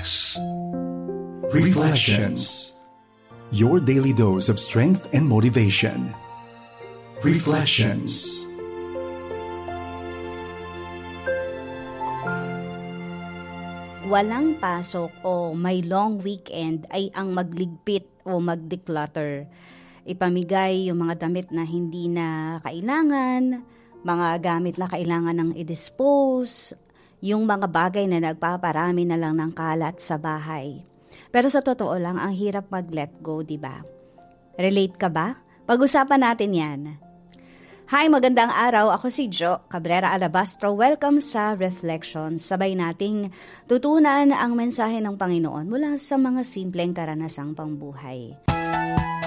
Relax. Reflections. Your daily dose of strength and motivation. Reflections. Walang pasok o may long weekend ay ang magligpit o mag-declutter. Ipamigay yung mga damit na hindi na kailangan, mga gamit na kailangan ng i-dispose, yung mga bagay na nagpaparami na lang ng kalat sa bahay. Pero sa totoo lang, ang hirap mag-let go, di ba? Relate ka ba? Pag-usapan natin yan. Hi, magandang araw. Ako si Jo Cabrera Alabastro. Welcome sa Reflections. Sabay nating tutunan ang mensahe ng Panginoon mula sa mga simpleng karanasang pambuhay.